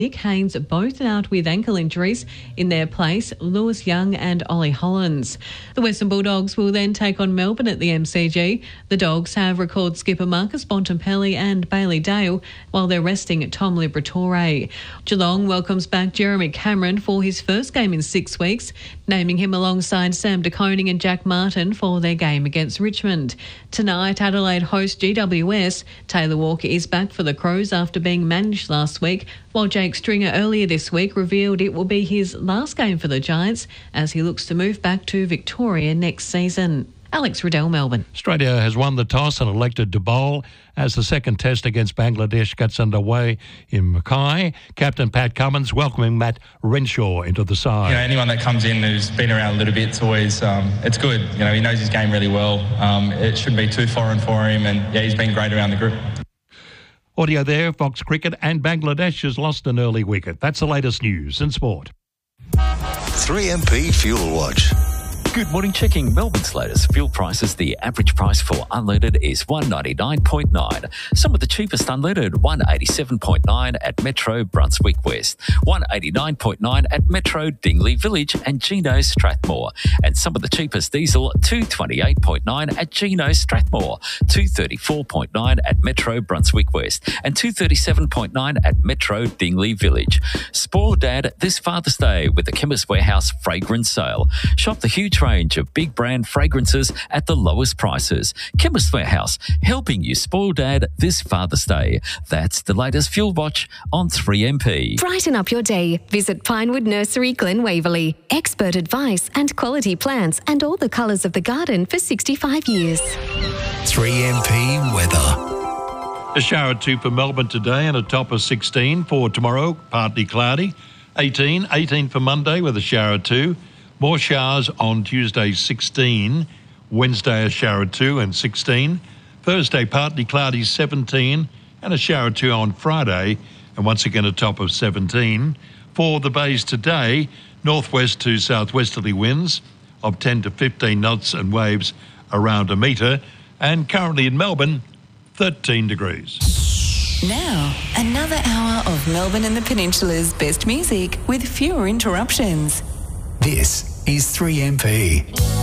Nick Haynes both out with ankle injuries. In their place, Lewis Young and Ollie Hollins. The Western Bulldogs will then take on Melbourne at the MCG. The Dogs have record skipper Marcus Bontempelli and Bailey Dale, while they're resting Tom Liberatore. Geelong welcomes back Jeremy Cameron for his first game in 6 weeks, naming him alongside Sam De Koning and Jack Martin for their game against Richmond. Tonight, Adelaide host GWS. Taylor Walker is back for the Crows after being managed last week, while Jake Stringer earlier this week revealed it will be his last game for the Giants as he looks to move back to Victoria next season. Alex Riddell, Melbourne. Australia has won the toss and elected to bowl as the second test against Bangladesh gets underway in Mackay. Captain Pat Cummins welcoming Matt Renshaw into the side. You know, anyone that comes in who's been around a little bit, it's always it's good. You know, he knows his game really well. It shouldn't be too foreign for him, and yeah, he's been great around the group. Audio there, Fox Cricket, and Bangladesh has lost an early wicket. That's the latest news in sport. 3MP Fuel Watch. Good morning. Checking Melbourne's latest fuel prices. The average price for unleaded is $1.99.9. Some of the cheapest unleaded, $1.87.9 at Metro Brunswick West, $1.89.9 at Metro Dingley Village and Gino Strathmore. And some of the cheapest diesel, $2.28.9 at Gino Strathmore, $2.34.9 at Metro Brunswick West, and $2.37.9 at Metro Dingley Village. Spoil Dad this Father's Day with the Chemist Warehouse Fragrance Sale. Shop the huge range of big brand fragrances at the lowest prices. Chemist Warehouse, helping you spoil Dad this Father's Day. That's the latest Fuel Watch on 3MP. Brighten up your day. Visit Pinewood Nursery, Glen Waverley. Expert advice and quality plants and all the colours of the garden for 65 years. 3MP weather. A shower 2 for Melbourne today and a top of 16 for tomorrow, partly cloudy. 18 for Monday with a shower 2. More showers on Tuesday, 16. Wednesday, a shower 2 and 16. Thursday, partly cloudy, 17. And a shower 2 on Friday. And once again, a top of 17. For the bays today, northwest to southwesterly winds of 10 to 15 knots and waves around a metre. And currently in Melbourne, 13 degrees. Now, another hour of Melbourne and the Peninsula's best music with fewer interruptions. This is 3MP.